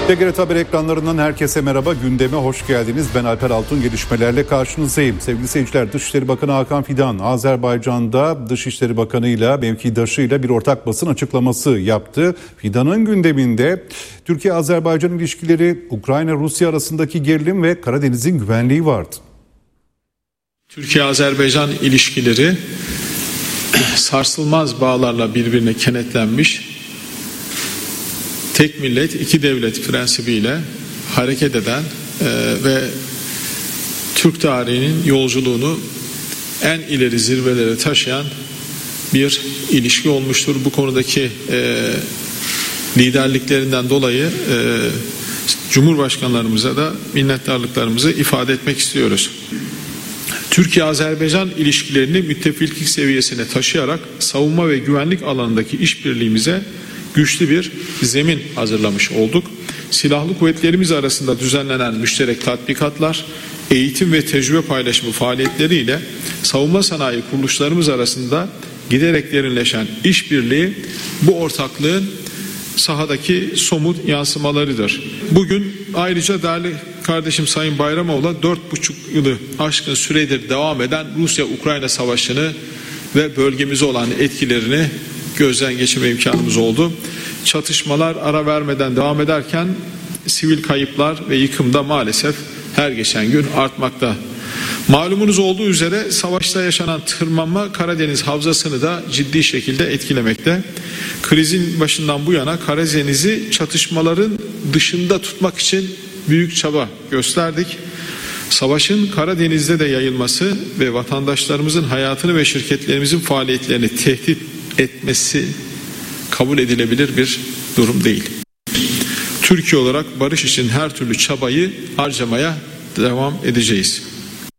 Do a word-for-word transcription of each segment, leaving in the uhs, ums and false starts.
T G R T Haber ekranlarından herkese merhaba. Gündeme hoş geldiniz. Ben Alper Altun, gelişmelerle karşınızdayım. Sevgili seyirciler, Dışişleri Bakanı Hakan Fidan, Azerbaycan'da Dışişleri Bakanı'yla, mevkidaşıyla bir ortak basın açıklaması yaptı. Fidan'ın gündeminde Türkiye-Azerbaycan ilişkileri, Ukrayna-Rusya arasındaki gerilim ve Karadeniz'in güvenliği vardı. Türkiye-Azerbaycan ilişkileri sarsılmaz bağlarla birbirine kenetlenmiş, tek millet iki devlet prensibiyle hareket eden e, ve Türk tarihinin yolculuğunu en ileri zirvelere taşıyan bir ilişki olmuştur. Bu konudaki e, liderliklerinden dolayı e, Cumhurbaşkanlarımıza da minnettarlıklarımızı ifade etmek istiyoruz. Türkiye-Azerbaycan ilişkilerini müttefiklik seviyesine taşıyarak savunma ve güvenlik alanındaki işbirliğimize güçlü bir zemin hazırlamış olduk. Silahlı kuvvetlerimiz arasında düzenlenen müşterek tatbikatlar, eğitim ve tecrübe paylaşımı faaliyetleriyle savunma sanayi kuruluşlarımız arasında giderek derinleşen işbirliği bu ortaklığın sahadaki somut yansımalarıdır. Bugün ayrıca değerli kardeşim Sayın Bayramoğlu'na dört buçuk yılı aşkın süredir devam eden Rusya-Ukrayna savaşını ve bölgemize olan etkilerini gözden geçirme imkanımız oldu. Çatışmalar ara vermeden devam ederken sivil kayıplar ve yıkım da maalesef her geçen gün artmakta. Malumunuz olduğu üzere savaşta yaşanan tırmanma Karadeniz havzasını da ciddi şekilde etkilemekte. Krizin başından bu yana Karadeniz'i çatışmaların dışında tutmak için büyük çaba gösterdik. Savaşın Karadeniz'de de yayılması ve vatandaşlarımızın hayatını ve şirketlerimizin faaliyetlerini tehdit etmesi kabul edilebilir bir durum değil. Türkiye olarak barış için her türlü çabayı harcamaya devam edeceğiz.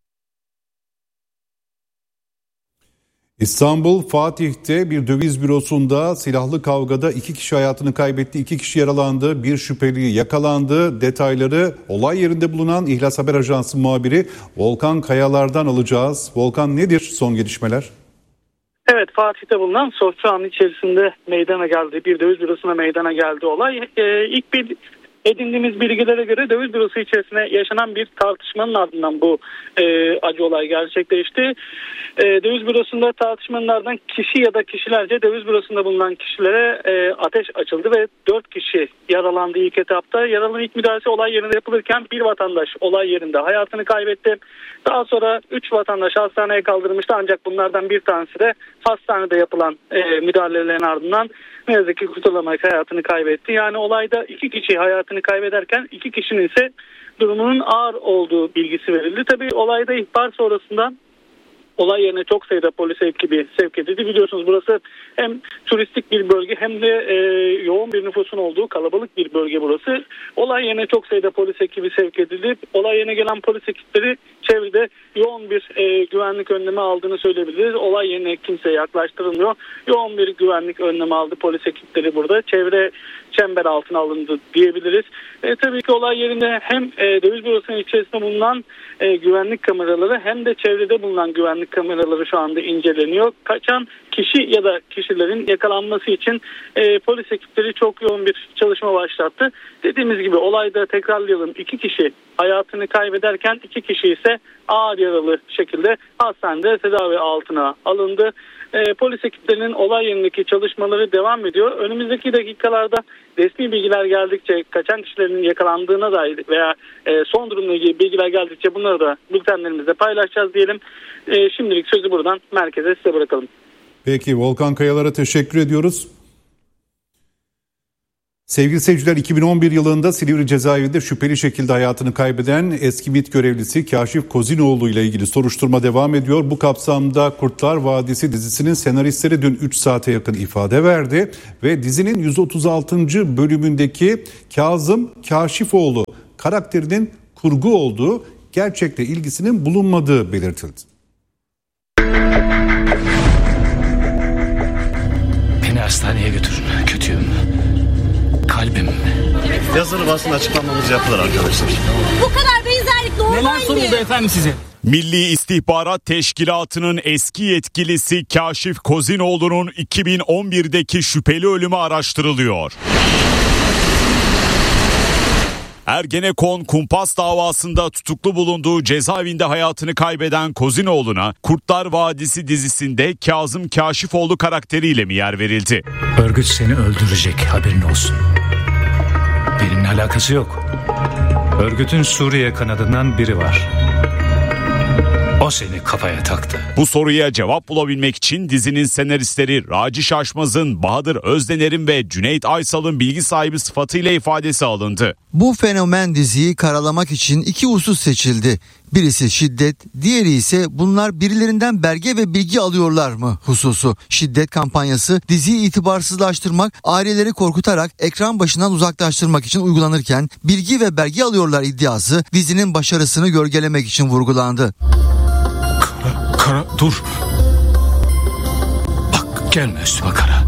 İstanbul Fatih'te bir döviz bürosunda silahlı kavgada iki kişi hayatını kaybetti, iki kişi yaralandı, bir şüpheli yakalandı. Detayları olay yerinde bulunan İhlas Haber Ajansı muhabiri Volkan Kayalar'dan alacağız. Volkan, nedir son gelişmeler? Evet, Fatih'te bulunan Sofra'nın içerisinde meydana geldi. Bir döviz bürosuna meydana geldi olay. Ee, ilk bir edindiğimiz bilgilere göre döviz bürosu içerisinde yaşanan bir tartışmanın ardından bu e, acı olay gerçekleşti. E, döviz bürosunda tartışmanın ardından kişi ya da kişilerce döviz bürosunda bulunan kişilere e, ateş açıldı ve dört kişi yaralandı ilk etapta. Yaralının ilk müdahalesi olay yerinde yapılırken bir vatandaş olay yerinde hayatını kaybetti. Daha sonra üç vatandaş hastaneye kaldırılmıştı, ancak bunlardan bir tanesi de hastanede yapılan e, müdahalelerin ardından ne yazık ki kurtulamayarak hayatını kaybetti. Yani olayda iki kişi hayatını kaybederken iki kişinin ise durumunun ağır olduğu bilgisi verildi. Tabii olayda ihbar sonrasında olay yerine çok sayıda polis ekibi sevk edildi. Biliyorsunuz burası hem turistik bir bölge hem de e, yoğun bir nüfusun olduğu kalabalık bir bölge burası. Olay yerine çok sayıda polis ekibi sevk edildi. Olay yerine gelen polis ekipleri çevrede yoğun bir e, güvenlik önlemi aldığını söyleyebiliriz. Olay yerine kimseye yaklaştırılmıyor. Yoğun bir güvenlik önlemi aldı polis ekipleri burada. Çevre çember altına alındı diyebiliriz. E, tabii ki olay yerinde hem e, döviz bürosunun içerisinde bulunan e, güvenlik kameraları hem de çevrede bulunan güvenlik kameraları şu anda inceleniyor. Kaçan kişi ya da kişilerin yakalanması için e, polis ekipleri çok yoğun bir çalışma başlattı. Dediğimiz gibi olayda tekrarlayalım, iki kişi hayatını kaybederken iki kişi ise ağır yaralı şekilde hastanede tedavi altına alındı. E, polis ekiplerinin olay yerindeki çalışmaları devam ediyor. Önümüzdeki dakikalarda resmi bilgiler geldikçe, kaçan kişilerin yakalandığına dair veya e, son durumla ilgili bilgiler geldikçe bunları da bültenlerimizde paylaşacağız diyelim. E, şimdilik sözü buradan merkeze size bırakalım. Peki, Volkan Kayalar'a teşekkür ediyoruz. Sevgili seyirciler, iki bin on bir yılında Silivri cezaevinde şüpheli şekilde hayatını kaybeden eski MİT görevlisi Kaşif Kozinoğlu ile ilgili soruşturma devam ediyor. Bu kapsamda Kurtlar Vadisi dizisinin senaristleri dün üç saate yakın ifade verdi ve dizinin yüz otuz altıncı bölümündeki Kazım Kaşifoğlu karakterinin kurgu olduğu, gerçekle ilgisinin bulunmadığı belirtildi. Beni hastaneye götürün, kötüyüm. Kalbim. Yazılı basın açıklamamız yapılır arkadaşlar. Bu kadar benzerlik normal mi? Neler soruldu efendim size? Milli İstihbarat Teşkilatı'nın eski yetkilisi Kaşif Kozinoğlu'nun iki bin on birdeki şüpheli ölümü araştırılıyor. Ergenekon kumpas davasında tutuklu bulunduğu cezaevinde hayatını kaybeden Kozinoğlu'na Kurtlar Vadisi dizisinde Kazım Kaşifoğlu karakteriyle mi yer verildi? Örgüt seni öldürecek, haberin olsun. Benimle alakası yok. Örgütün Suriye kanadından biri var. O seni kafaya taktı. Bu soruya cevap bulabilmek için dizinin senaristleri Raci Şaşmaz'ın, Bahadır Özdener'in ve Cüneyt Aysal'ın bilgi sahibi sıfatıyla ifadesi alındı. Bu fenomen diziyi karalamak için iki husus seçildi. Birisi şiddet, diğeri ise bunlar birilerinden belge ve bilgi alıyorlar mı hususu. Şiddet kampanyası diziyi itibarsızlaştırmak, aileleri korkutarak ekran başından uzaklaştırmak için uygulanırken bilgi ve belge alıyorlar iddiası dizinin başarısını gölgelemek için vurgulandı. Kara, kara dur. Bak gelme üstüme Kara.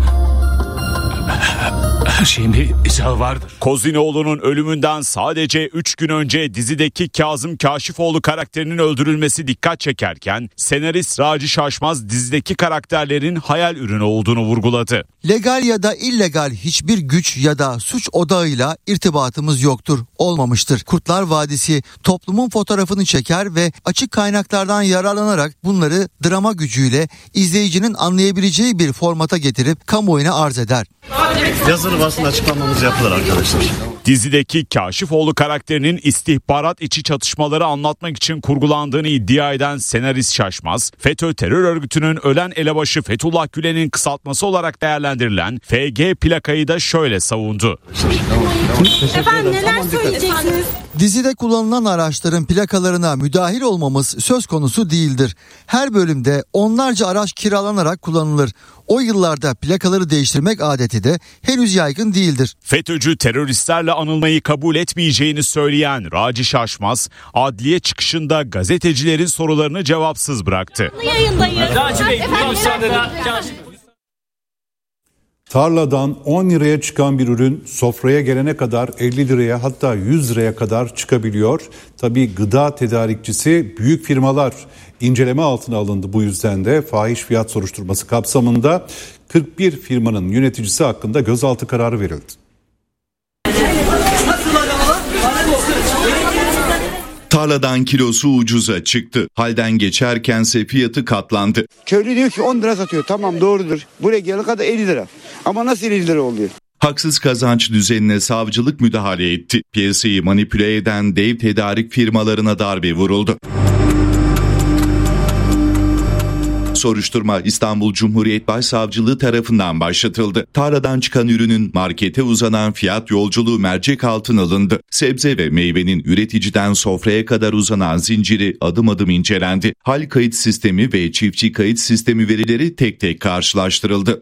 Her şeyin bir izahı vardır. Kozinoğlu'nun ölümünden sadece üç gün önce dizideki Kazım Kaşifoğlu karakterinin öldürülmesi dikkat çekerken senarist Raci Şaşmaz dizideki karakterlerin hayal ürünü olduğunu vurguladı. Legal ya da illegal hiçbir güç ya da suç odağıyla irtibatımız yoktur, olmamıştır. Kurtlar Vadisi toplumun fotoğrafını çeker ve açık kaynaklardan yararlanarak bunları drama gücüyle izleyicinin anlayabileceği bir formata getirip kamuoyuna arz eder. Yazılı basın açıklamamız yapılır arkadaşlar. Dizideki Kaşifoğlu karakterinin istihbarat içi çatışmaları anlatmak için kurgulandığını iddia eden senarist Şaşmaz, FETÖ terör örgütünün ölen elebaşı Fethullah Gülen'in kısaltması olarak değerlendirilen F G plakayı da şöyle savundu. Efendim neler söyleyeceksiniz? Dizide kullanılan araçların plakalarına müdahil olmamız söz konusu değildir. Her bölümde onlarca araç kiralanarak kullanılır. O yıllarda plakaları değiştirmek adeti de henüz yaygın değildir. FETÖ'cü teröristlerle anılmayı kabul etmeyeceğini söyleyen Raci Şaşmaz, adliye çıkışında gazetecilerin sorularını cevapsız bıraktı. Yayındayız. Raci Bey, bu müsaade. Tarladan on liraya çıkan bir ürün sofraya gelene kadar elli liraya hatta yüz liraya kadar çıkabiliyor. Tabii gıda tedarikçisi büyük firmalar inceleme altına alındı, bu yüzden de fahiş fiyat soruşturması kapsamında kırk bir firmanın yöneticisi hakkında gözaltı kararı verildi. Tarladan kilosu ucuza çıktı. Halden geçerkense fiyatı katlandı. Köylü diyor ki on lira satıyor. Tamam, doğrudur. Buraya gelene kadar elli lira. Ama nasıl elli lira oluyor? Haksız kazanç düzenine savcılık müdahale etti. Piyasayı manipüle eden dev tedarik firmalarına darbe vuruldu. Soruşturma İstanbul Cumhuriyet Başsavcılığı tarafından başlatıldı. Tarladan çıkan ürünün markete uzanan fiyat yolculuğu mercek altına alındı. Sebze ve meyvenin üreticiden sofraya kadar uzanan zinciri adım adım incelendi. Hal kayıt sistemi ve çiftçi kayıt sistemi verileri tek tek karşılaştırıldı.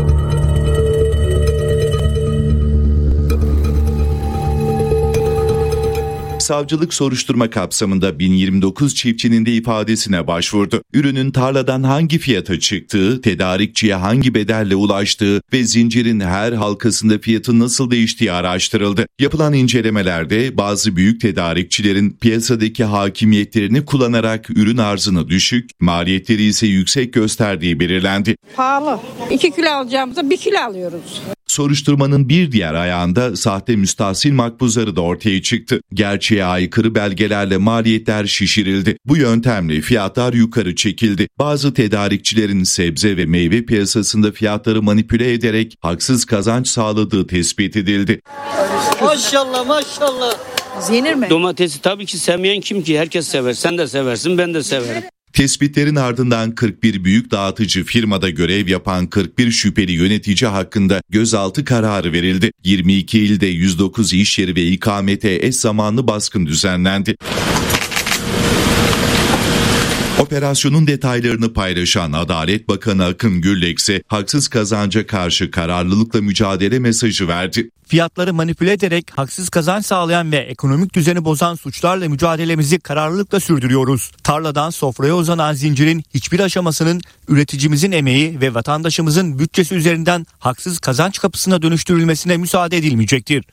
Savcılık soruşturma kapsamında bin yirmi dokuz çiftçinin de ifadesine başvurdu. Ürünün tarladan hangi fiyata çıktığı, tedarikçiye hangi bedelle ulaştığı ve zincirin her halkasında fiyatın nasıl değiştiği araştırıldı. Yapılan incelemelerde bazı büyük tedarikçilerin piyasadaki hakimiyetlerini kullanarak ürün arzını düşük, maliyetleri ise yüksek gösterdiği belirlendi. Pahalı. iki kilo alacağımıza bir kilo alıyoruz. Soruşturmanın bir diğer ayağında sahte müstahsil makbuzları da ortaya çıktı. Gerçeğe aykırı belgelerle maliyetler şişirildi. Bu yöntemle fiyatlar yukarı çekildi. Bazı tedarikçilerin sebze ve meyve piyasasında fiyatları manipüle ederek haksız kazanç sağladığı tespit edildi. Maşallah maşallah. Yenir mi? Domatesi tabii ki sevmeyen kim ki? Herkes sever. Sen de seversin, ben de severim. Tespitlerin ardından kırk bir büyük dağıtıcı firmada görev yapan kırk bir şüpheli yönetici hakkında gözaltı kararı verildi. yirmi iki ilde yüz dokuz iş yeri ve ikamete eş zamanlı baskın düzenlendi. Operasyonun detaylarını paylaşan Adalet Bakanı Akın Gürlek ise haksız kazanca karşı kararlılıkla mücadele mesajı verdi. Fiyatları manipüle ederek haksız kazanç sağlayan ve ekonomik düzeni bozan suçlarla mücadelemizi kararlılıkla sürdürüyoruz. Tarladan sofraya uzanan zincirin hiçbir aşamasının üreticimizin emeği ve vatandaşımızın bütçesi üzerinden haksız kazanç kapısına dönüştürülmesine müsaade edilmeyecektir.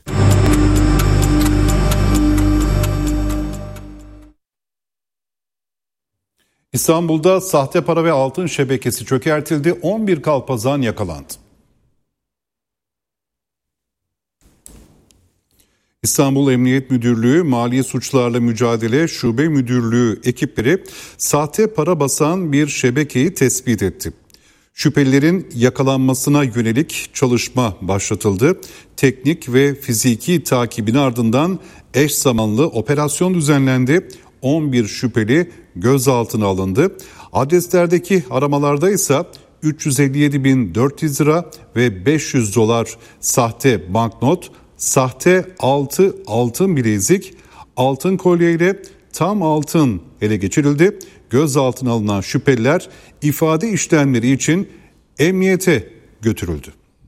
İstanbul'da sahte para ve altın şebekesi çökertildi. on bir kalpazan yakalandı. İstanbul Emniyet Müdürlüğü Mali Suçlarla Mücadele Şube Müdürlüğü ekipleri sahte para basan bir şebekeyi tespit etti. Şüphelilerin yakalanmasına yönelik çalışma başlatıldı. Teknik ve fiziki takibin ardından eş zamanlı operasyon düzenlendi. on bir şüpheli gözaltına alındı. Adreslerdeki aramalarda ise üç yüz elli yedi bin dört yüz lira ve beş yüz dolar sahte banknot, sahte altı altın bilezik, altın kolye ile tam altın ele geçirildi. Gözaltına alınan şüpheliler ifade işlemleri için emniyete götürüldü.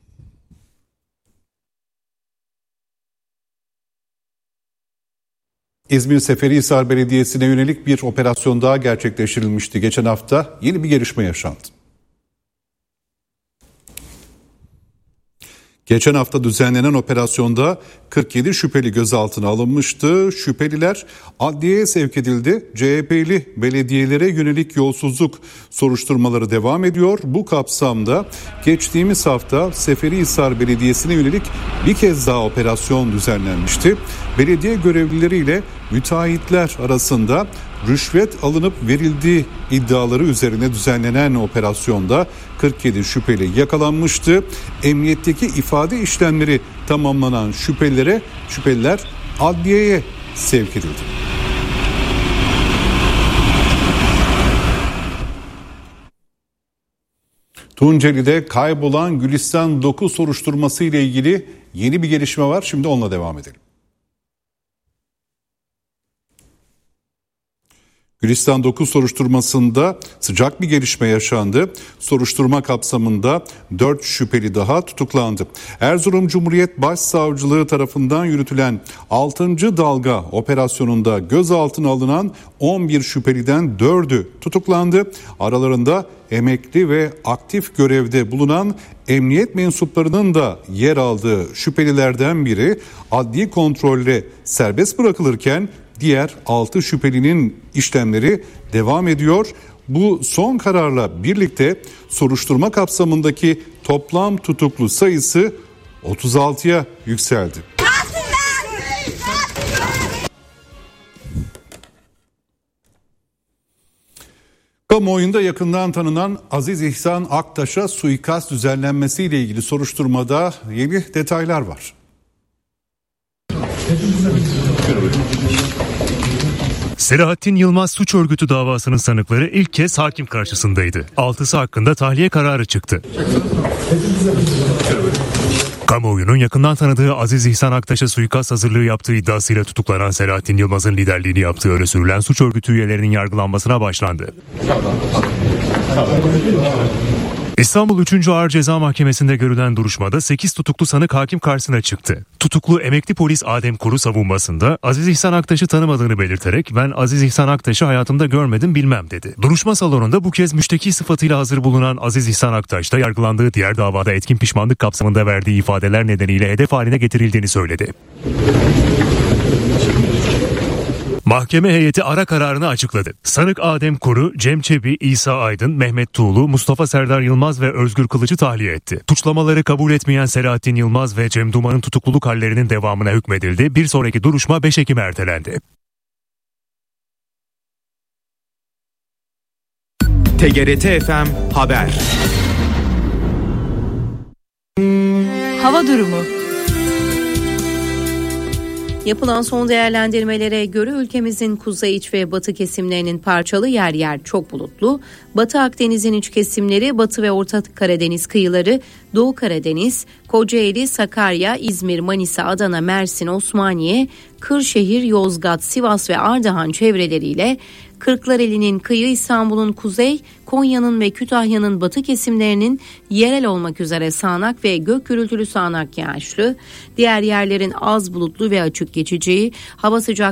İzmir Seferihisar Belediyesi'ne yönelik bir operasyon daha gerçekleştirilmişti. Geçen hafta yeni bir gelişme yaşandı. Geçen hafta düzenlenen operasyonda kırk yedi şüpheli gözaltına alınmıştı. Şüpheliler adliyeye sevk edildi. C H P'li belediyelere yönelik yolsuzluk soruşturmaları devam ediyor. Bu kapsamda geçtiğimiz hafta Seferihisar Belediyesi'ne yönelik bir kez daha operasyon düzenlenmişti. Belediye görevlileriyle müteahhitler arasında rüşvet alınıp verildiği iddiaları üzerine düzenlenen operasyonda kırk yedi şüpheli yakalanmıştı. Emniyetteki ifade işlemleri tamamlanan şüphelilere şüpheliler adliyeye sevk edildi. Tunceli'de kaybolan Gülistan dokuz soruşturması ile ilgili yeni bir gelişme var. Şimdi onunla devam edelim. Gülistan dokuz soruşturmasında sıcak bir gelişme yaşandı. Soruşturma kapsamında dört şüpheli daha tutuklandı. Erzurum Cumhuriyet Başsavcılığı tarafından yürütülen altıncı dalga operasyonunda gözaltına alınan on bir şüpheliden dördü tutuklandı. Aralarında emekli ve aktif görevde bulunan emniyet mensuplarının da yer aldığı şüphelilerden biri adli kontrolle serbest bırakılırken diğer altı şüphelinin işlemleri devam ediyor. Bu son kararla birlikte soruşturma kapsamındaki toplam tutuklu sayısı otuz altıya yükseldi. Kamuoyunda yakından tanınan Aziz İhsan Aktaş'a suikast düzenlenmesiyle ilgili soruşturmada yeni detaylar var. Selahattin Yılmaz suç örgütü davasının sanıkları ilk kez hakim karşısındaydı. Altısı hakkında tahliye kararı çıktı. Kamuoyunun yakından tanıdığı Aziz İhsan Aktaş'a suikast hazırlığı yaptığı iddiasıyla tutuklanan Selahattin Yılmaz'ın liderliğini yaptığı öne sürülen suç örgütü üyelerinin yargılanmasına başlandı. İstanbul üçüncü Ağır Ceza Mahkemesi'nde görülen duruşmada sekiz tutuklu sanık hakim karşısına çıktı. Tutuklu emekli polis Adem Kuru savunmasında Aziz İhsan Aktaş'ı tanımadığını belirterek ben Aziz İhsan Aktaş'ı hayatımda görmedim bilmem dedi. Duruşma salonunda bu kez müşteki sıfatıyla hazır bulunan Aziz İhsan Aktaş da yargılandığı diğer davada etkin pişmanlık kapsamında verdiği ifadeler nedeniyle hedef haline getirildiğini söyledi. Mahkeme heyeti ara kararını açıkladı. Sanık Adem Kuru, Cem Çebi, İsa Aydın, Mehmet Tuğlu, Mustafa Serdar Yılmaz ve Özgür Kılıç'ı tahliye etti. Suçlamaları kabul etmeyen Selahattin Yılmaz ve Cem Duman'ın tutukluluk hallerinin devamına hükmedildi. Bir sonraki duruşma beş Ekim'e ertelendi. T G R T F M Haber. Hava durumu. Yapılan son değerlendirmelere göre ülkemizin kuzey iç ve batı kesimlerinin parçalı yer yer çok bulutlu, Batı Akdeniz'in iç kesimleri, Batı ve Orta Karadeniz kıyıları, Doğu Karadeniz, Kocaeli, Sakarya, İzmir, Manisa, Adana, Mersin, Osmaniye, Kırşehir, Yozgat, Sivas ve Ardahan çevreleriyle Kırklareli'nin kıyı, İstanbul'un kuzey, Konya'nın ve Kütahya'nın batı kesimlerinin yerel olmak üzere sağanak ve gök gürültülü sağanak yağışlı, diğer yerlerin az bulutlu ve açık geçeceği, hava sıcaklığı